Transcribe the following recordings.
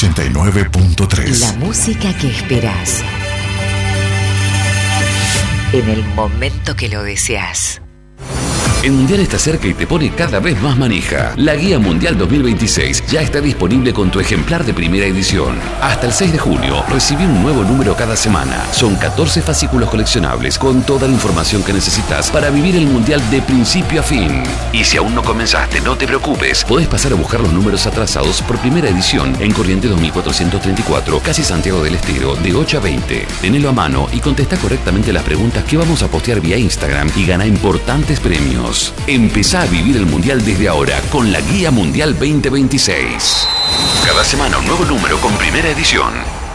89.3. La música que esperás en el momento que lo deseas. El Mundial está cerca y te pone cada vez más manija. La Guía Mundial 2026 ya está disponible con tu ejemplar de primera edición. Hasta el 6 de junio, recibí un nuevo número cada semana. Son 14 fascículos coleccionables con toda la información que necesitas para vivir el Mundial de principio a fin. Y si aún no comenzaste, no te preocupes. Podés pasar a buscar los números atrasados por primera edición en Corrientes 2434, casi Santiago del Estero, de 8 a 20. Tenelo a mano y contesta correctamente las preguntas que vamos a postear vía Instagram y gana importantes premios. Empezá a vivir el Mundial desde ahora con la Guía Mundial 2026. Cada semana un nuevo número con primera edición.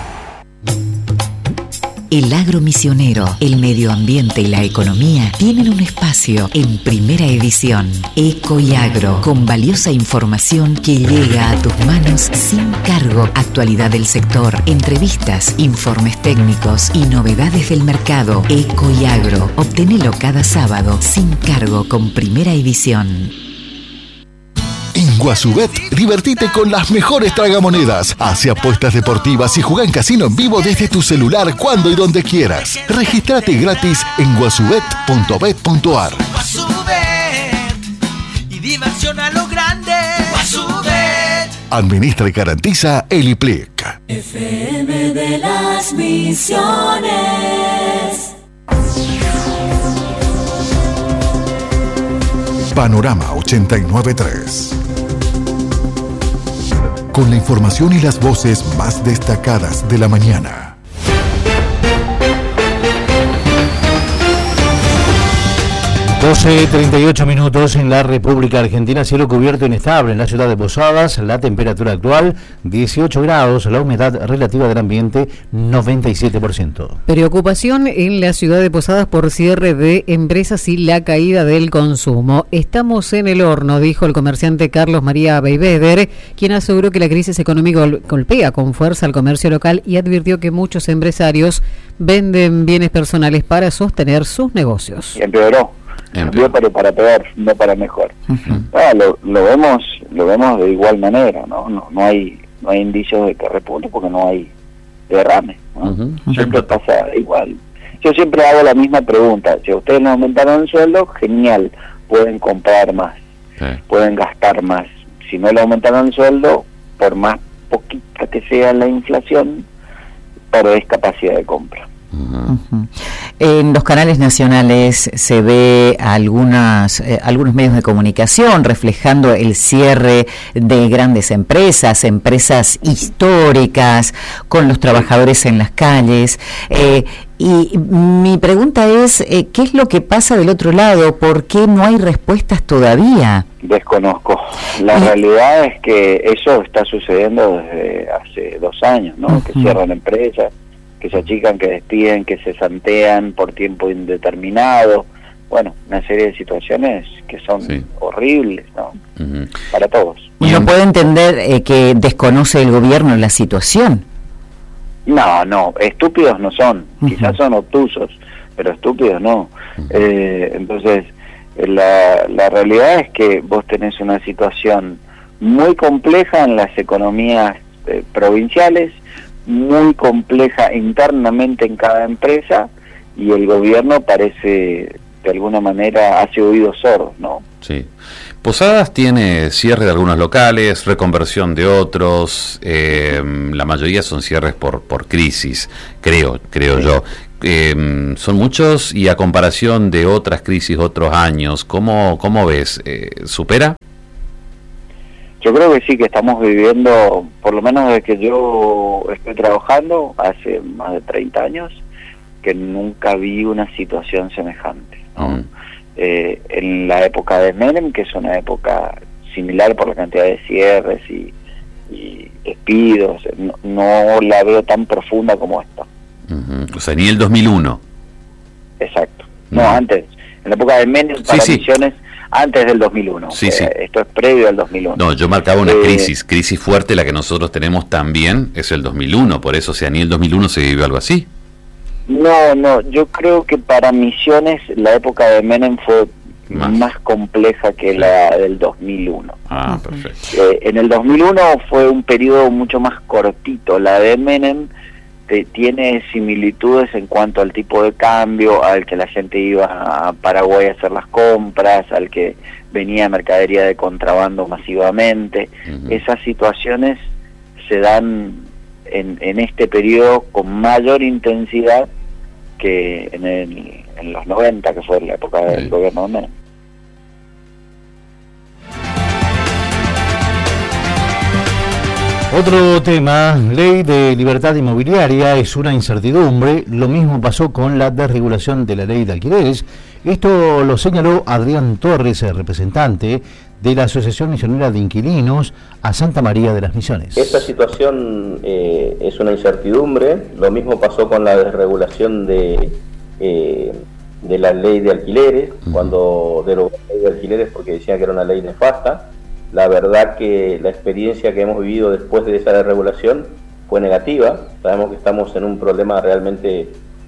El agro misionero, el medio ambiente y la economía tienen un espacio en primera edición. Eco y Agro, con valiosa información que llega a tus manos sin cargo. Actualidad del sector, entrevistas, informes técnicos y novedades del mercado. Eco y Agro, obtenelo cada sábado sin cargo con primera edición. En Guasubet, divertite con las mejores tragamonedas. Hace apuestas deportivas y juega en casino en vivo desde tu celular cuando y donde quieras. Regístrate gratis en guasubet.bet.ar. Guasubet y diversión a lo grande. Guasubet. Administra y garantiza el IPLIC. FM de las Misiones. Panorama 89.3. Con la información y las voces más destacadas de la mañana. 12:38 minutos en la República Argentina, cielo cubierto inestable en la ciudad de Posadas, la temperatura actual 18 grados, la humedad relativa del ambiente 97%. Preocupación en la ciudad de Posadas por cierre de empresas y la caída del consumo. Estamos en el horno, dijo el comerciante Carlos María Beiveder, quien aseguró que la crisis económica golpea con fuerza al comercio local y advirtió que muchos empresarios venden bienes personales para sostener sus negocios. Y empeoró, pero para peor, no para mejor. Lo vemos de igual manera, no hay indicios de que repunte porque no hay derrame, ¿no? Siempre pasa igual. Yo siempre hago la misma pregunta: si a ustedes no aumentaron el sueldo, genial, pueden comprar más, pueden gastar más. Si no le aumentaron el sueldo, por más poquita que sea la inflación, perdés capacidad de compra. En los canales nacionales se ve algunos medios de comunicación reflejando el cierre de grandes empresas históricas, con los trabajadores en las calles. Y mi pregunta es, ¿qué es lo que pasa del otro lado? ¿Por qué no hay respuestas todavía? Desconozco. La realidad es que eso está sucediendo desde hace 2 años, ¿no? Que cierran empresas, que se achican, que despiden, que se santean por tiempo indeterminado. Bueno, una serie de situaciones que son horribles, ¿no? Para todos. ¿Uno puede entender que desconoce el gobierno la situación? No, estúpidos no son. Quizás son obtusos, pero estúpidos no. Entonces, la realidad es que vos tenés una situación muy compleja en las economías provinciales, muy compleja internamente en cada empresa, y el gobierno parece, de alguna manera, hace oídos sordos, ¿no? Sí. Posadas tiene cierre de algunos locales, reconversión de otros, la mayoría son cierres por crisis, creo yo. Son muchos, y a comparación de otras crisis, otros años, ¿cómo ves? ¿Supera? Yo creo que sí, que estamos viviendo, por lo menos desde que yo estoy trabajando, hace más de 30 años, que nunca vi una situación semejante, ¿no? En la época de Menem, que es una época similar por la cantidad de cierres y despidos, no la veo tan profunda como esta. O sea, ni el 2001. Exacto. No, antes. En la época de Menem, para Misiones, antes del 2001. Esto es previo al 2001. No, yo marcaba una crisis fuerte, la que nosotros tenemos también es el 2001, por eso, o sea, ni el 2001 se vivió algo así. No, yo creo que para Misiones la época de Menem fue más compleja que la del 2001. Perfecto. En el 2001 fue un periodo mucho más cortito. La de Menem tiene similitudes en cuanto al tipo de cambio, al que la gente iba a Paraguay a hacer las compras, al que venía mercadería de contrabando masivamente. Esas situaciones se dan en este periodo con mayor intensidad que en los 90, que fue la época del gobierno de Menem. Otro tema, ley de libertad inmobiliaria, es una incertidumbre. Lo mismo pasó con la desregulación de la ley de alquileres. Esto lo señaló Adrián Torres, el representante de la Asociación Misionera de Inquilinos a Santa María de las Misiones. Esta situación es una incertidumbre. Lo mismo pasó con la desregulación de la ley de alquileres, cuando derogó la ley de alquileres porque decían que era una ley nefasta. La verdad que la experiencia que hemos vivido después de esa desregulación fue negativa. Sabemos que estamos en un problema realmente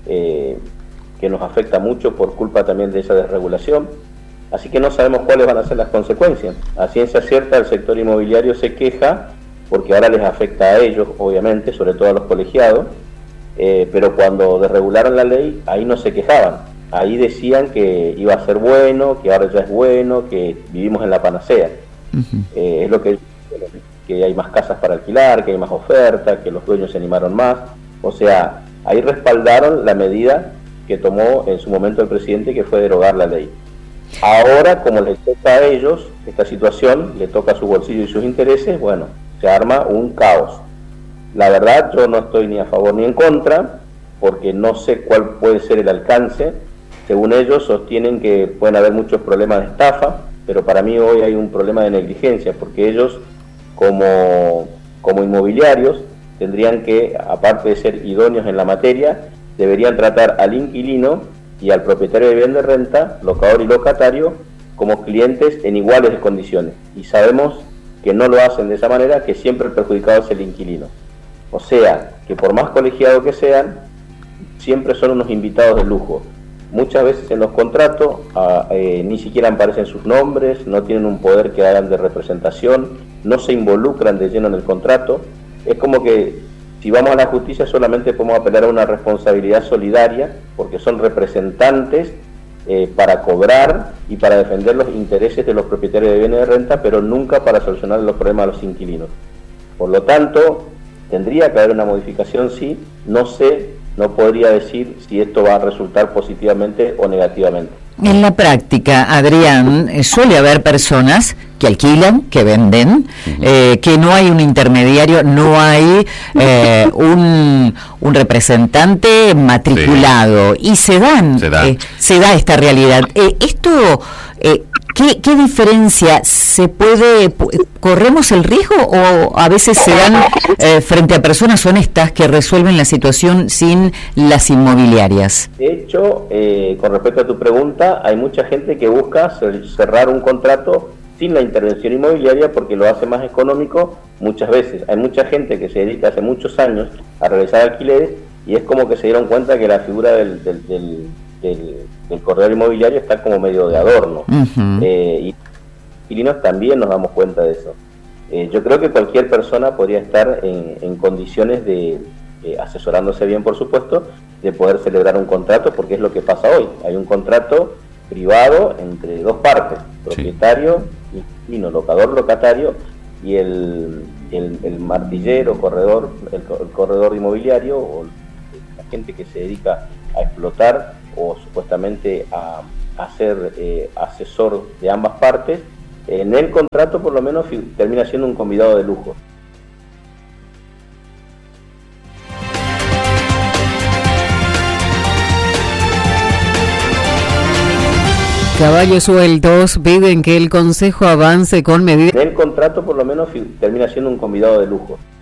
que nos afecta mucho por culpa también de esa desregulación. Así que no sabemos cuáles van a ser las consecuencias. A ciencia cierta, el sector inmobiliario se queja porque ahora les afecta a ellos, obviamente, sobre todo a los colegiados, pero cuando desregularon la ley, ahí no se quejaban. Ahí decían que iba a ser bueno, que ahora ya es bueno, que vivimos en la panacea. Es lo que hay más casas para alquilar, que hay más oferta, que los dueños se animaron más. O sea, ahí respaldaron la medida que tomó en su momento el presidente, que fue derogar la ley. Ahora, como les toca a ellos esta situación, le toca a su bolsillo y sus intereses, bueno, se arma un caos. La verdad, yo no estoy ni a favor ni en contra, porque no sé cuál puede ser el alcance. Según ellos, sostienen que pueden haber muchos problemas de estafa, pero para mí hoy hay un problema de negligencia, porque ellos, como inmobiliarios, tendrían que, aparte de ser idóneos en la materia, deberían tratar al inquilino y al propietario de vivienda de renta, locador y locatario, como clientes en iguales condiciones. Y sabemos que no lo hacen de esa manera, que siempre el perjudicado es el inquilino. O sea, que por más colegiados que sean, siempre son unos invitados de lujo. Muchas veces en los contratos ni siquiera aparecen sus nombres, no tienen un poder que hagan de representación, no se involucran de lleno en el contrato. Es como que si vamos a la justicia solamente podemos apelar a una responsabilidad solidaria, porque son representantes para cobrar y para defender los intereses de los propietarios de bienes de renta, pero nunca para solucionar los problemas de los inquilinos. Por lo tanto, tendría que haber una modificación, sí, no sé. No podría decir si esto va a resultar positivamente o negativamente. En la práctica, Adrián, suele haber personas que alquilan, que venden, que no hay un intermediario, no hay un representante matriculado, y se da esta realidad. Esto... ¿Qué diferencia se puede, corremos el riesgo o a veces se dan frente a personas honestas que resuelven la situación sin las inmobiliarias? De hecho, con respecto a tu pregunta, hay mucha gente que busca cerrar un contrato sin la intervención inmobiliaria porque lo hace más económico muchas veces. Hay mucha gente que se dedica hace muchos años a realizar alquileres y es como que se dieron cuenta que la figura del corredor inmobiliario está como medio de adorno. Y inquilinos también nos damos cuenta de eso. Yo creo que cualquier persona podría estar en condiciones de, asesorándose bien por supuesto, de poder celebrar un contrato, porque es lo que pasa hoy. Hay un contrato privado entre dos partes, propietario, inquilino, locador, locatario, y el martillero, corredor, el corredor inmobiliario, o la gente que se dedica a explotar o supuestamente a ser asesor de ambas partes. En el contrato por lo menos termina siendo un convidado de lujo. Caballos sueltos piden que el Consejo avance con medidas. En el contrato por lo menos termina siendo un convidado de lujo.